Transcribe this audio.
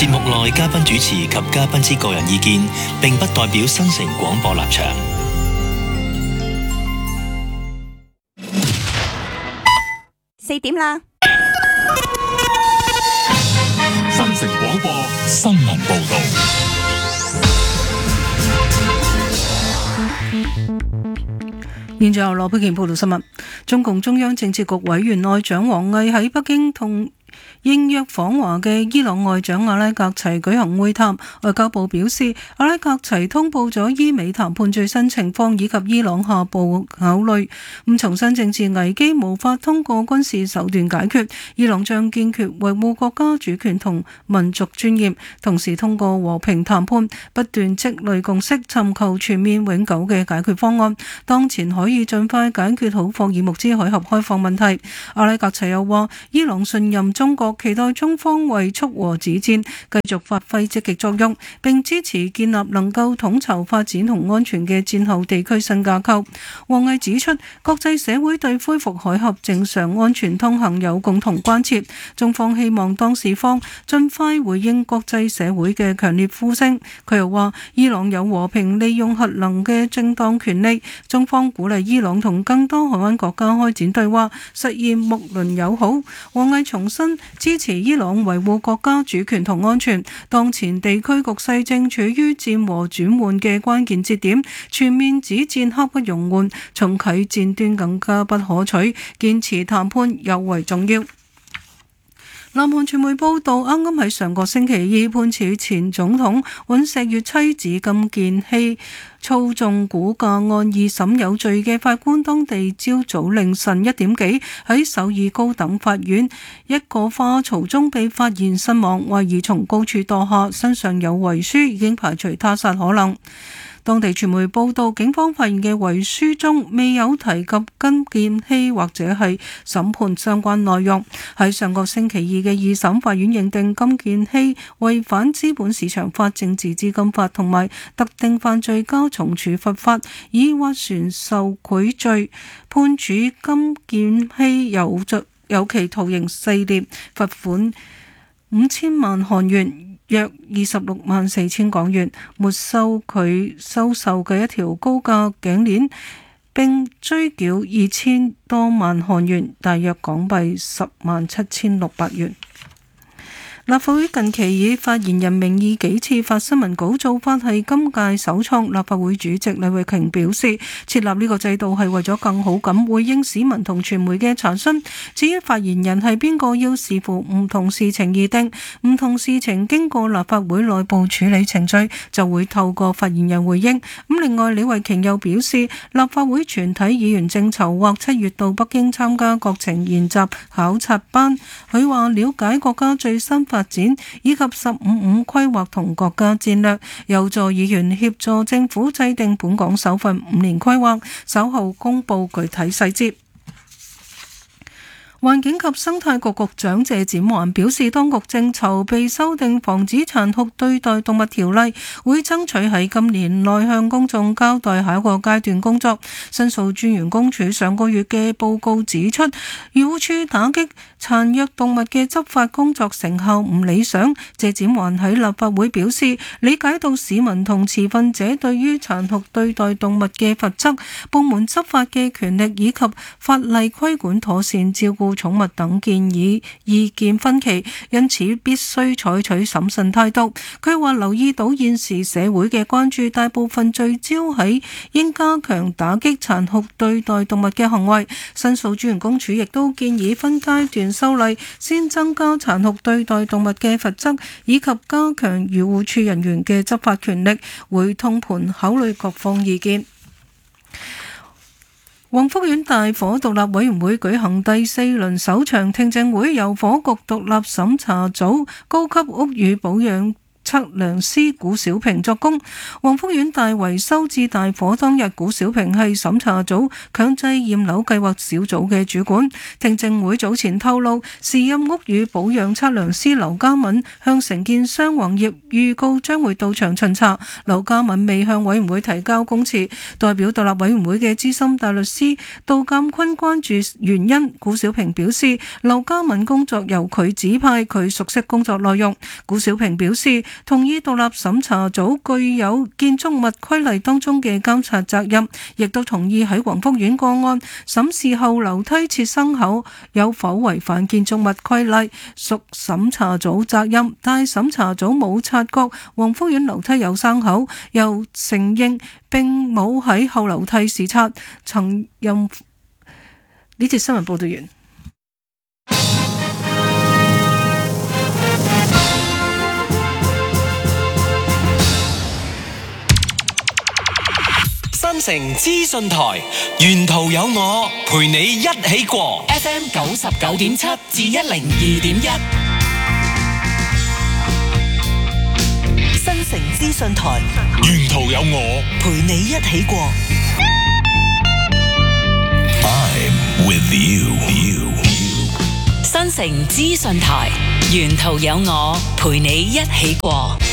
節目內嘉賓主持及嘉賓之個人意見，並不代表新城廣播立場。 4點啦！ 新城廣播新聞報道。 現在由羅佩健報道新聞。中共中央政治局委員外長王毅喺北京同應約訪華嘅伊朗外長阿拉格齊舉行會談。外交部表示，阿拉格齊通報咗伊美談判最新情況以及伊朗下步考慮，重申政治危機無法通過軍事手段解決，伊朗將堅決維護國家主權同民族尊嚴，同時通過和平談判不斷積累共識，尋求全面永久嘅解決方案。當前可以盡快解決好霍爾木茲海峽開放問題。阿拉格齊又話，伊朗信任中國，期待中方為促和止戰繼續發揮積極作用，並支持建立能夠統籌發展同安全嘅戰後地區新架構。王毅指出，國際社會對恢復海峽正常安全通行有共同關切，中方希望當事方盡快回應國際社會嘅強烈呼聲。佢又話，伊朗有和平利用核能嘅正當權利，中方鼓勵伊朗同更多海灣國家開展對話，實現睦鄰友好。王毅重申支持伊朗維護國家主權同安全，當前地區局勢正處於戰和轉換嘅關鍵節點，全面止戰刻不容緩，重啟戰端更加不可取，堅持談判尤為重要。南韓傳媒報道，啱啱喺上個星期二判處前總統尹錫悅妻子金建希操縱股價案二審有罪嘅法官，當地朝早凌晨1點幾喺首爾高等法院一個花槽中被發現身亡，懷疑從高處墮下，身上有遺書，已經排除他殺可能。當地傳媒報道，警方發現嘅遺書中未有提及金建希或者係審判相關內容。喺上個星期二嘅二審，法院認定金建希違反資本市場法、政治資金法同埋特定犯罪加重處罰法，以斡旋受賄罪，判處金建希有期徒刑4年，罰款5000萬韓元。約26.4萬港元，沒收佢收受嘅一條高價頸鏈，並追繳2000多萬韓元，大約港幣107600元。立法會近期以發言人名義幾次發新聞稿，做法係今屆首創。立法會主席李慧瓊表示，設立呢個制度係為咗更好咁回應市民同傳媒嘅查詢。至於發言人係邊個，要視乎唔同事情而定，唔同事情經過立法會內部處理程序，就會透過發言人回應。另外，李慧瓊又表示，立法會全體議員正籌劃7月到北京參加國情研習考察班。佢話了解國家最新發展以及15+5規劃同國家戰略，有助議員協助政府制定本港首份5年規劃，稍後公布具體細節。環境及生態局局長謝展寰表示，當局正籌備修訂防止殘酷對待動物條例，會爭取喺今年內向公眾交代下一個階段工作。申訴專員公署上個月嘅報告指出，漁護署打擊殘虐動物嘅執法工作成效唔理想。謝展寰喺立法會表示，理解到市民同持份者對於殘酷對待動物嘅罰則、部門執法嘅權力以及法例規管妥善照顧寵物等建議意見分歧，因此必須採取審慎態度。佢話留意到現時社會嘅關注大部分聚焦喺應加強打擊殘酷對待動物嘅行為。申訴專員公署亦都建議分階段修例，先增加殘酷對待動物嘅罰則，以及加強漁護署人員嘅執法權力，會通盤考慮各方意見。宏福苑大火獨立委員會舉行第4輪首場聽證會，由火局獨立審查組高級屋宇保養測量師古小平作供。黃福苑大維修致大火當日，古小平係審查組強制驗樓計劃小組嘅主管。聽證會早前透露，時任屋宇保養測量師劉家敏向承建商黃業預告將會到場巡查。劉家敏未向委員會提交供詞。代表獨立委員會嘅資深大律師杜鑑坤關注原因。古小平表示，劉家敏工作由佢指派，佢熟悉工作內容。古小平表示，同意獨立審查組具有建築物規例當中嘅監察責任，亦都同意喺黃福苑個案審視後樓梯設生口有否違反建築物規例，屬審查組責任。但係審查組冇察覺黃福苑樓梯有生口，又承認並冇喺後樓梯視察。曾任呢節新聞報道完。 新城資訊台，沿途有我陪你一起過。FM 99.7至102.1， 新城資訊台， 沿途有我陪你一起過。 I'm with you。 新城資訊台，沿途有我陪你一起過。